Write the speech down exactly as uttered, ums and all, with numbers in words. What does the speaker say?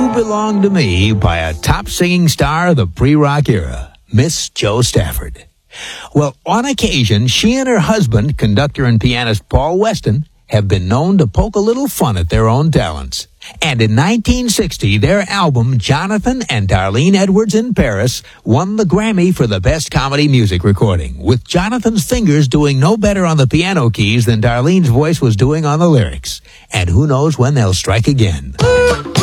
You Belong to Me by a top singing star of the pre-rock era, Miss Jo Stafford. Well, on occasion, she and her husband, conductor and pianist Paul Weston, have been known to poke a little fun at their own talents. And in nineteen sixty, their album, Jonathan and Darlene Edwards in Paris, won the Grammy for the Best Comedy Music Recording, with Jonathan's fingers doing no better on the piano keys than Darlene's voice was doing on the lyrics. And who knows when they'll strike again.